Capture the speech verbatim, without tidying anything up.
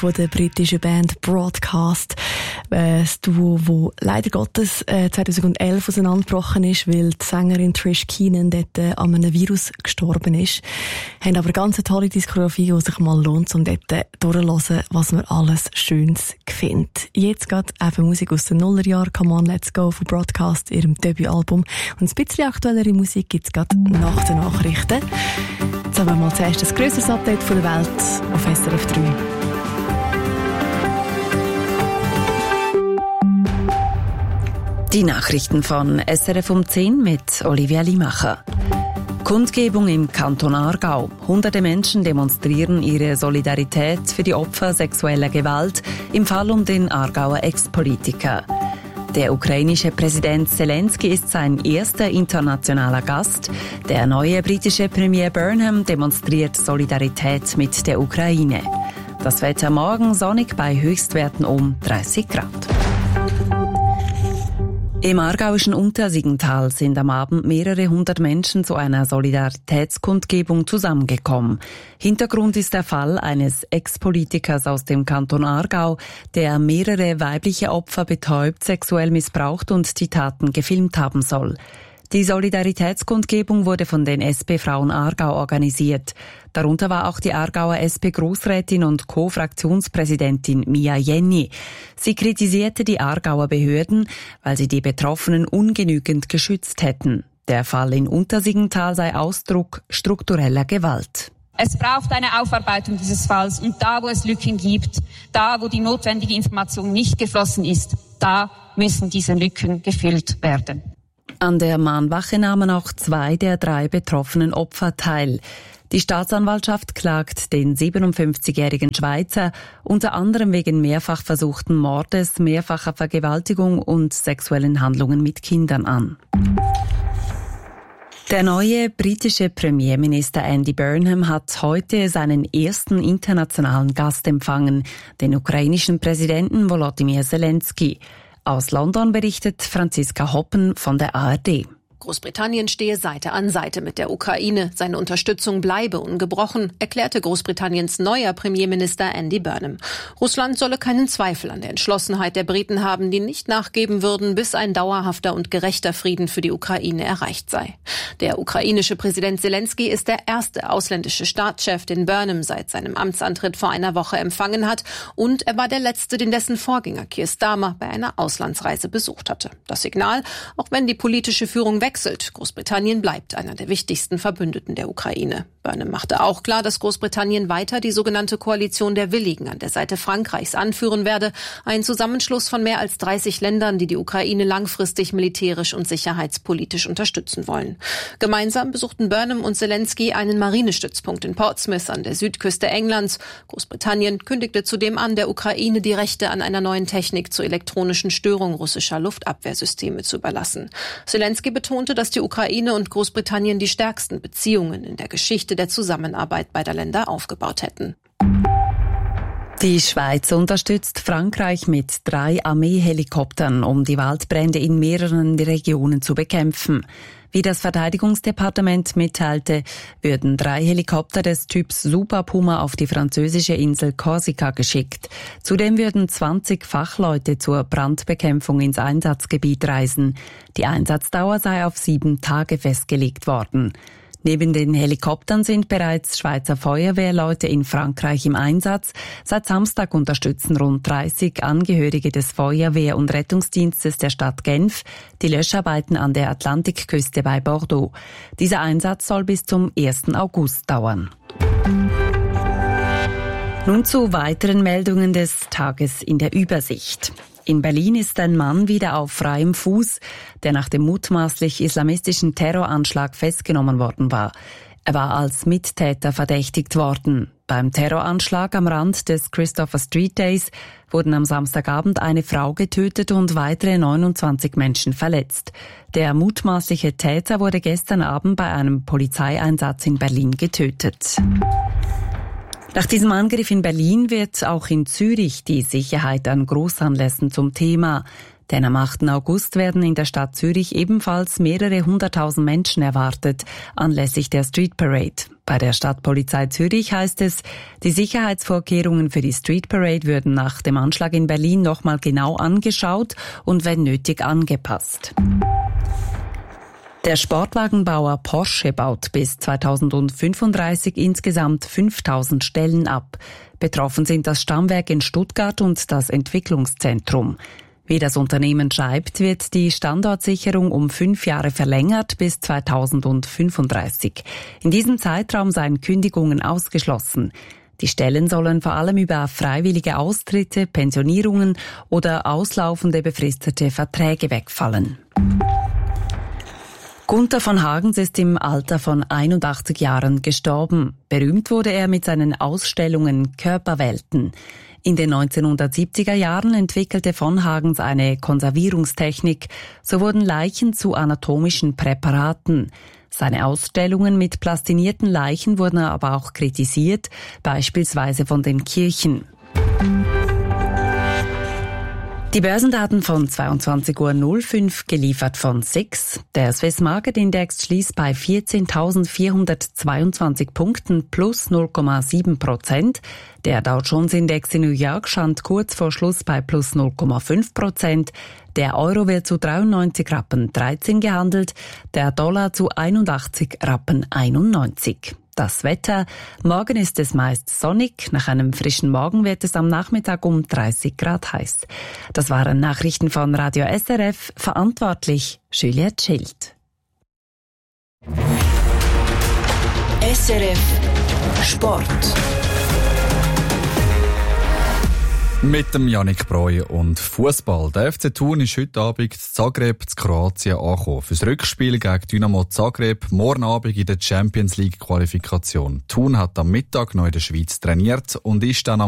von der britischen Band Broadcast. Das Duo, das leider Gottes zweitausendelf auseinandergebrochen ist, weil die Sängerin Trish Keenan dort an einem Virus gestorben ist. Haben aber ganz eine tolle Diskografie, die sich mal lohnt, um dort durchzuhören, was man alles Schönes findet. Jetzt geht eben Musik aus den Nullerjahren, Come On, Let's Go von Broadcast, ihrem Debütalbum. Und ein bisschen aktuellere Musik gibt es gerade nach den Nachrichten. Jetzt haben wir mal zuerst das grösste Update von der Welt auf S R F drei. Die Nachrichten von S R F um zehn mit Olivia Limacher. Kundgebung im Kanton Aargau. Hunderte Menschen demonstrieren ihre Solidarität für die Opfer sexueller Gewalt im Fall um den Aargauer Ex-Politiker. Der ukrainische Präsident Zelensky ist sein erster internationaler Gast. Der neue britische Premier Burnham demonstriert Solidarität mit der Ukraine. Das Wetter morgen sonnig bei Höchstwerten um dreißig Grad. Im aargauischen Untersiggenthal sind am Abend mehrere hundert Menschen zu einer Solidaritätskundgebung zusammengekommen. Hintergrund ist der Fall eines Ex-Politikers aus dem Kanton Aargau, der mehrere weibliche Opfer betäubt, sexuell missbraucht und die Taten gefilmt haben soll. Die Solidaritätskundgebung wurde von den S P Frauen Aargau organisiert. Darunter war auch die Aargauer S P-Großrätin und Co-Fraktionspräsidentin Mia Jenny. Sie kritisierte die Aargauer Behörden, weil sie die Betroffenen ungenügend geschützt hätten. Der Fall in Untersiggenthal sei Ausdruck struktureller Gewalt. Es braucht eine Aufarbeitung dieses Falls und da, wo es Lücken gibt, da, wo die notwendige Information nicht geflossen ist, da müssen diese Lücken gefüllt werden. An der Mahnwache nahmen auch zwei der drei betroffenen Opfer teil. Die Staatsanwaltschaft klagt den siebenundfünfzigjährigen Schweizer unter anderem wegen mehrfach versuchten Mordes, mehrfacher Vergewaltigung und sexuellen Handlungen mit Kindern an. Der neue britische Premierminister Andy Burnham hat heute seinen ersten internationalen Gast empfangen, den ukrainischen Präsidenten Volodymyr Zelensky. Aus London berichtet Franziska Hoppen von der A R D. Großbritannien stehe Seite an Seite mit der Ukraine. Seine Unterstützung bleibe ungebrochen, erklärte Großbritanniens neuer Premierminister Andy Burnham. Russland solle keinen Zweifel an der Entschlossenheit der Briten haben, die nicht nachgeben würden, bis ein dauerhafter und gerechter Frieden für die Ukraine erreicht sei. Der ukrainische Präsident Zelensky ist der erste ausländische Staatschef, den Burnham seit seinem Amtsantritt vor einer Woche empfangen hat, und er war der letzte, den dessen Vorgänger Keir Starmer bei einer Auslandsreise besucht hatte. Das Signal, auch wenn die politische Führung wechselt, Großbritannien bleibt einer der wichtigsten Verbündeten der Ukraine. Burnham machte auch klar, dass Großbritannien weiter die sogenannte Koalition der Willigen an der Seite Frankreichs anführen werde, ein Zusammenschluss von mehr als dreißig Ländern, die die Ukraine langfristig militärisch und sicherheitspolitisch unterstützen wollen. Gemeinsam besuchten Burnham und Zelensky einen Marinestützpunkt in Portsmouth an der Südküste Englands. Großbritannien kündigte zudem an, der Ukraine die Rechte an einer neuen Technik zur elektronischen Störung russischer Luftabwehrsysteme zu überlassen. Zelensky betonte, dass die Ukraine und Großbritannien die stärksten Beziehungen in der Geschichte der Zusammenarbeit beider Länder aufgebaut hätten. Die Schweiz unterstützt Frankreich mit drei Armeehelikoptern, um die Waldbrände in mehreren Regionen zu bekämpfen. Wie das Verteidigungsdepartement mitteilte, würden drei Helikopter des Typs Super Puma auf die französische Insel Korsika geschickt. Zudem würden zwanzig Fachleute zur Brandbekämpfung ins Einsatzgebiet reisen. Die Einsatzdauer sei auf sieben Tage festgelegt worden. Neben den Helikoptern sind bereits Schweizer Feuerwehrleute in Frankreich im Einsatz. Seit Samstag unterstützen rund dreißig Angehörige des Feuerwehr- und Rettungsdienstes der Stadt Genf die Löscharbeiten an der Atlantikküste bei Bordeaux. Dieser Einsatz soll bis zum ersten August dauern. Nun zu weiteren Meldungen des Tages in der Übersicht. In Berlin ist ein Mann wieder auf freiem Fuß, der nach dem mutmaßlich islamistischen Terroranschlag festgenommen worden war. Er war als Mittäter verdächtigt worden. Beim Terroranschlag am Rand des Christopher Street Days wurden am Samstagabend eine Frau getötet und weitere neunundzwanzig Menschen verletzt. Der mutmaßliche Täter wurde gestern Abend bei einem Polizeieinsatz in Berlin getötet. Nach diesem Angriff in Berlin wird auch in Zürich die Sicherheit an Grossanlässen zum Thema. Denn am achten August werden in der Stadt Zürich ebenfalls mehrere hunderttausend Menschen erwartet, anlässlich der Street Parade. Bei der Stadtpolizei Zürich heißt es, die Sicherheitsvorkehrungen für die Street Parade würden nach dem Anschlag in Berlin nochmal genau angeschaut und wenn nötig angepasst. Der Sportwagenbauer Porsche baut bis zweitausendfünfunddreißig insgesamt fünftausend Stellen ab. Betroffen sind das Stammwerk in Stuttgart und das Entwicklungszentrum. Wie das Unternehmen schreibt, wird die Standortsicherung um fünf Jahre verlängert bis zweitausendfünfunddreißig. In diesem Zeitraum seien Kündigungen ausgeschlossen. Die Stellen sollen vor allem über freiwillige Austritte, Pensionierungen oder auslaufende befristete Verträge wegfallen. Gunther von Hagens ist im Alter von einundachtzig Jahren gestorben. Berühmt wurde er mit seinen Ausstellungen Körperwelten. In den neunzehnhundertsiebziger Jahren entwickelte von Hagens eine Konservierungstechnik. So wurden Leichen zu anatomischen Präparaten. Seine Ausstellungen mit plastinierten Leichen wurden aber auch kritisiert, beispielsweise von den Kirchen. Die Börsendaten von zweiundzwanzig Uhr null fünf, geliefert von S I X. Der Swiss Market Index schließt bei vierzehntausendvierhundertzweiundzwanzig Punkten plus null Komma sieben Prozent. Der Dow Jones Index in New York stand kurz vor Schluss bei plus null Komma fünf Prozent. Der Euro wird zu dreiundneunzig Rappen dreizehn gehandelt, der Dollar zu einundachtzig Rappen einundneunzig. Das Wetter: Morgen ist es meist sonnig, nach einem frischen Morgen wird es am Nachmittag um dreißig Grad heiß. Das waren Nachrichten von Radio S R F, verantwortlich Juliette Schild. S R F Sport. Mit dem Yannick Breu und Fußball. Der F C Thun ist heute Abend in Zagreb, in Kroatien, angekommen. Fürs Rückspiel gegen Dynamo Zagreb, morgen Abend in der Champions League Qualifikation. Thun hat am Mittag noch in der Schweiz trainiert und ist dann am